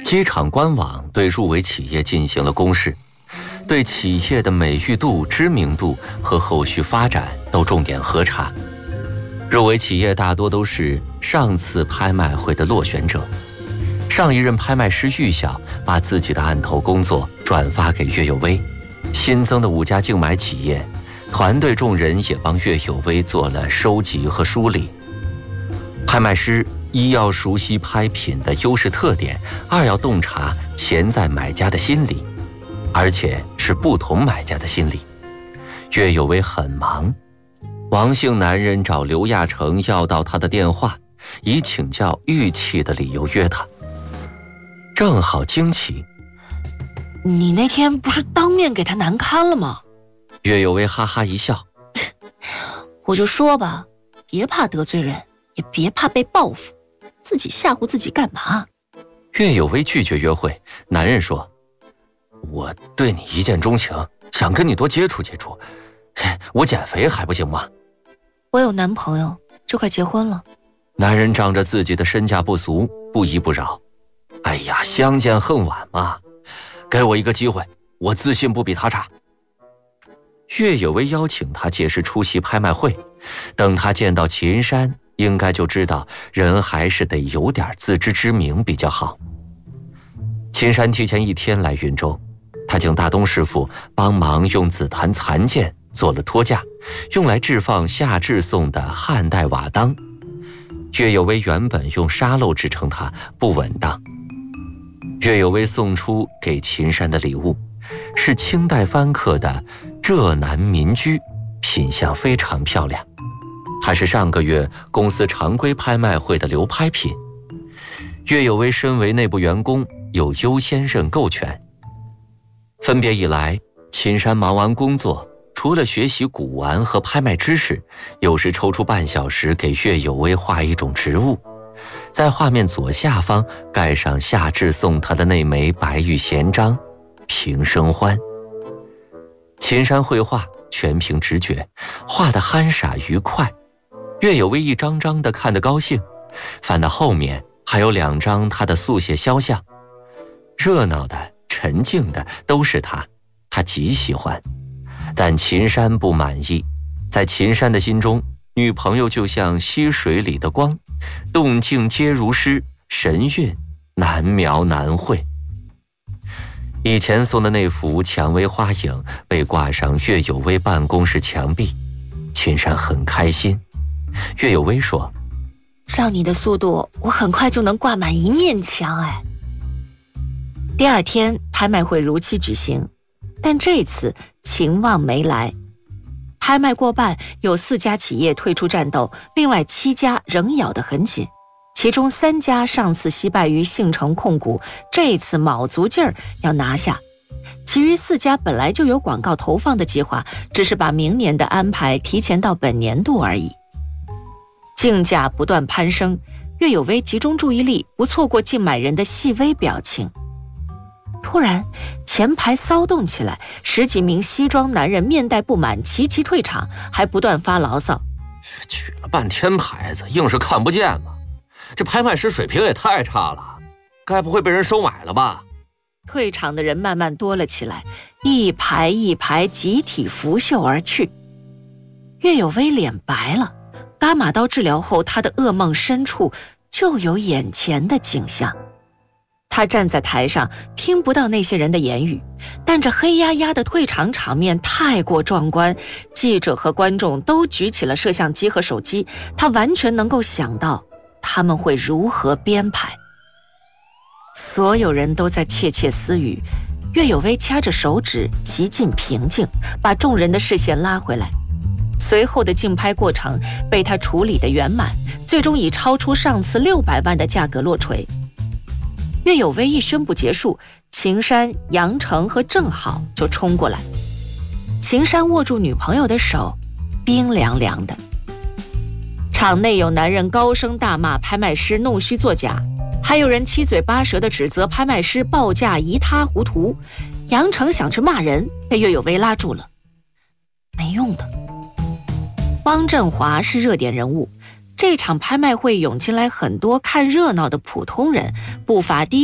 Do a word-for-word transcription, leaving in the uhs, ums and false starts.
机场官网对入围企业进行了公示，对企业的美誉度、知名度和后续发展都重点核查。入围企业大多都是上次拍卖会的落选者。上一任拍卖师玉晓把自己的案头工作转发给岳有为，新增的五家竞买企业，团队众人也帮岳有为做了收集和梳理。拍卖师一要熟悉拍品的优势特点，二要洞察潜在买家的心理，而且是不同买家的心理。岳有为很忙，王姓男人找刘亚成要到他的电话，以请教玉器的理由约他。正好惊奇， 你那天不是当面给他难堪了吗？ 岳有为哈哈一笑， 我就说吧，别怕得罪人，也别怕被报复，自己吓唬自己干嘛？ 岳有为拒绝约会，男人说，我对你一见钟情，想跟你多接触接触，我减肥还不行吗？ 我有男朋友，就快结婚了。 男人仗着自己的身价不俗，不依不饶。哎呀，相见恨晚嘛，给我一个机会，我自信不比他差。岳有为邀请他届时出席拍卖会，等他见到秦山，应该就知道人还是得有点自知之明比较好。秦山提前一天来云州，他请大东师傅帮忙用紫檀残件做了托架，用来置放夏至送的汉代瓦当。岳有为原本用沙漏制成它，不稳当。岳有为送出给秦山的礼物是清代翻刻的浙南民居，品相非常漂亮，还是上个月公司常规拍卖会的流拍品。岳有为身为内部员工，有优先认购权。分别以来，秦山忙完工作，除了学习古玩和拍卖知识，有时抽出半小时给岳有为画一种植物，在画面左下方盖上夏至送他的那枚白玉闲章，平生欢。秦山绘画全凭直觉，画得憨傻愉快。岳有为一张张地看得高兴，翻到后面还有两张他的速写肖像，热闹的、沉静的都是他，他极喜欢。但秦山不满意，在秦山的心中，女朋友就像溪水里的光，动静皆如诗，神韵难描难绘。以前送的那幅蔷薇花影被挂上岳有为办公室墙壁，秦山很开心。岳有为说， 照你的速度，我很快就能挂满一面墙哎。第二天拍卖会如期举行，但这次秦望没来。拍卖过半，有四家企业退出战斗，另外七家仍咬得很紧。其中三家上次惜败于信诚控股，这次卯足劲儿要拿下。其余四家本来就有广告投放的计划，只是把明年的安排提前到本年度而已。竞价不断攀升，岳有为集中注意力，不错过竞买人的细微表情。突然前排骚动起来，十几名西装男人面带不满，齐齐退场，还不断发牢骚， 举了半天牌子硬是看不见吗？这拍卖师水平也太差了，该不会被人收买了吧？ 退场的人慢慢多了起来，一排一排集体拂袖而去。岳有为脸白了，伽马刀治疗后，他的噩梦深处就有眼前的景象。他站在台上，听不到那些人的言语，但这黑压压的退场场面太过壮观，记者和观众都举起了摄像机和手机，他完全能够想到他们会如何编排。所有人都在窃窃私语，岳有为掐着手指，极尽平静，把众人的视线拉回来。随后的竞拍过程被他处理得圆满，最终以超出上次六百万的价格落锤。岳有为一宣布结束，秦山、杨成和郑好就冲过来。秦山握住女朋友的手，冰凉凉的。场内有男人高声大骂拍卖师弄虚作假，还有人七嘴八舌地指责拍卖师报价一塌糊涂。杨成想去骂人，被岳有为拉住了。没用的。汪振华是热点人物，这场拍卖会涌进来很多看热闹的普通人，不乏低